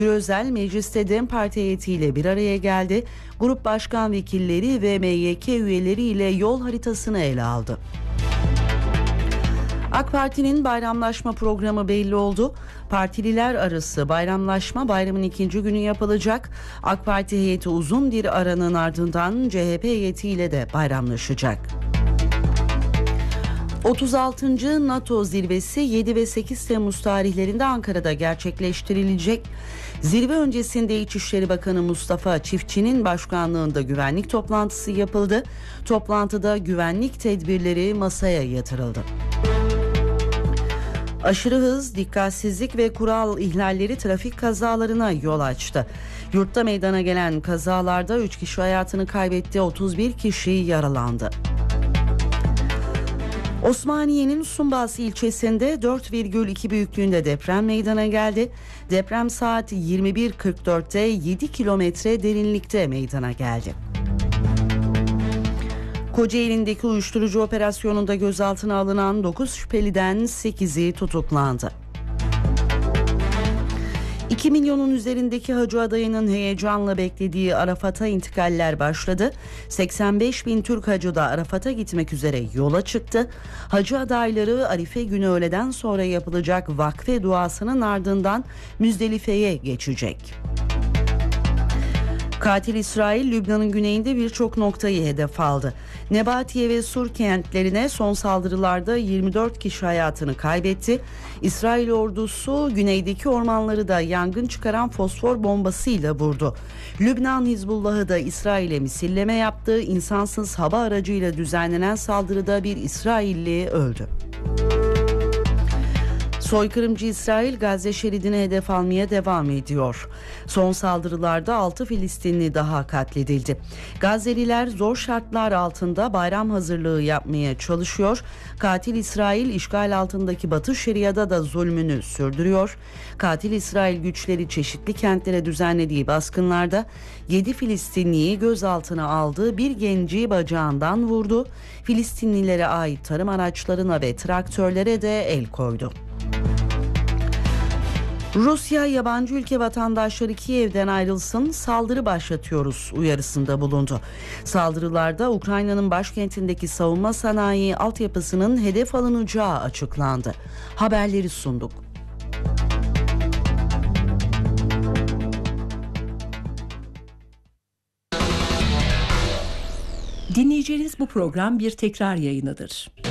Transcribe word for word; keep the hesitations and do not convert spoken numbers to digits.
Özel mecliste DEM Parti heyetiyle bir araya geldi. Grup başkan vekilleri ve M Y K üyeleriyle yol haritasını ele aldı. AK Parti'nin bayramlaşma programı belli oldu. Partililer arası bayramlaşma bayramın ikinci günü yapılacak. AK Parti heyeti uzun bir aranın ardından C H P heyetiyle de bayramlaşacak. otuz altıncı NATO zirvesi yedi ve sekiz Temmuz tarihlerinde Ankara'da gerçekleştirilecek. Zirve öncesinde İçişleri Bakanı Mustafa Çiftçi'nin başkanlığında güvenlik toplantısı yapıldı. Toplantıda güvenlik tedbirleri masaya yatırıldı. Aşırı hız, dikkatsizlik ve kural ihlalleri trafik kazalarına yol açtı. Yurtta meydana gelen kazalarda üç kişi hayatını kaybetti, otuz bir kişi yaralandı. Osmaniye'nin Sumbas ilçesinde dört virgül iki büyüklüğünde deprem meydana geldi. Deprem saat yirmi bir kırk dörtte yedi kilometre derinlikte meydana geldi. Kocaeli'ndeki uyuşturucu operasyonunda gözaltına alınan dokuz şüpheliden sekizi tutuklandı. iki milyonun üzerindeki hacı adayının heyecanla beklediği Arafat'a intikaller başladı. seksen beş bin Türk hacı da Arafat'a gitmek üzere yola çıktı. Hacı adayları Arife günü öğleden sonra yapılacak vakfe duasının ardından Müzdelife'ye geçecek. Katil İsrail, Lübnan'ın güneyinde birçok noktayı hedef aldı. Nebatiye ve Sur kentlerine son saldırılarda yirmi dört kişi hayatını kaybetti. İsrail ordusu güneydeki ormanları da yangın çıkaran fosfor bombasıyla vurdu. Lübnan Hizbullah'ı da İsrail'e misilleme yaptı. İnsansız hava aracıyla düzenlenen saldırıda bir İsrailli öldü. Soykırımcı İsrail Gazze şeridine hedef almaya devam ediyor. Son saldırılarda altı Filistinli daha katledildi. Gazze'liler zor şartlar altında bayram hazırlığı yapmaya çalışıyor. Katil İsrail işgal altındaki Batı Şeria'da da zulmünü sürdürüyor. Katil İsrail güçleri çeşitli kentlere düzenlediği baskınlarda yedi Filistinliyi gözaltına aldı, bir genci bacağından vurdu. Filistinlilere ait tarım araçlarına ve traktörlere de el koydu. Rusya yabancı ülke vatandaşları Kiev'den ayrılsın, saldırı başlatıyoruz uyarısında bulundu. Saldırılarda Ukrayna'nın başkentindeki savunma sanayi altyapısının hedef alınacağı açıklandı. Haberleri sunduk. Dinleyeceğiniz bu program bir tekrar yayınıdır.